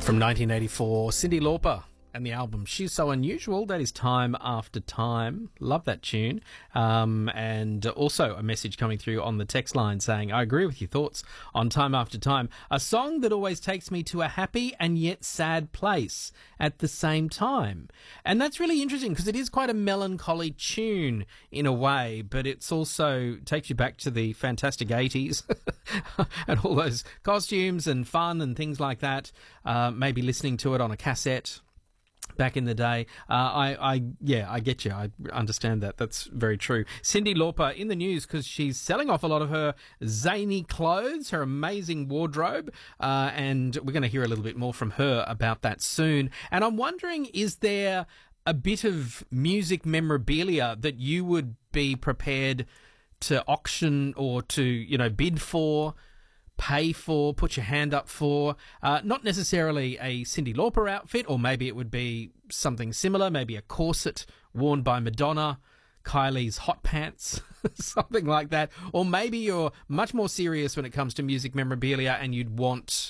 From 1984, Cyndi Lauper and the album She's So Unusual. That is Time After Time. Love that tune. And also a message coming through on the text line saying, I agree with your thoughts on Time After Time. A song that always takes me to a happy and yet sad place at the same time. And that's really interesting because it is quite a melancholy tune in a way, but it's also takes you back to the fantastic 80s and all those costumes and fun and things like that. Maybe listening to it on a cassette back in the day. I get you. I understand that. That's very true. Cyndi Lauper in the news because she's selling off a lot of her zany clothes, her amazing wardrobe, and we're going to hear a little bit more from her about that soon. And I'm wondering, is there a bit of music memorabilia that you would be prepared to auction or to, bid for, pay for, put your hand up for? Not necessarily a Cyndi Lauper outfit, or maybe it would be something similar, maybe a corset worn by Madonna, Kylie's hot pants, something like that. Or maybe you're much more serious when it comes to music memorabilia and you'd want,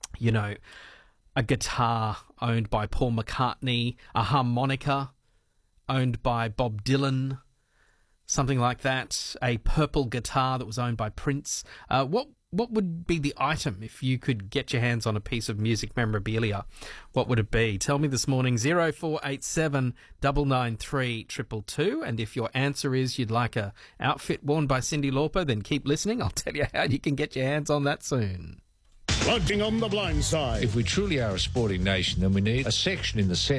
a guitar owned by Paul McCartney, a harmonica owned by Bob Dylan, something like that, a purple guitar that was owned by Prince. What would be the item if you could get your hands on a piece of music memorabilia? What would it be? Tell me this morning, 0487 993 222. And if your answer is you'd like a outfit worn by Cyndi Lauper, then keep listening. I'll tell you how you can get your hands on that soon. Floating on the blind side. If we truly are a sporting nation, then we need a section in the centre